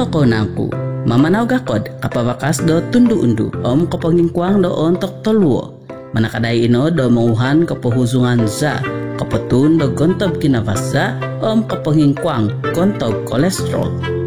ko nangku. Mamanaw gakod kapabakas do tundu undu kapangingkwang do ontok toluo. Manakaday ino do manguhan kapuhuzungan za kapatun do gontob kinavasa kapangingkwang gontob kolesterol.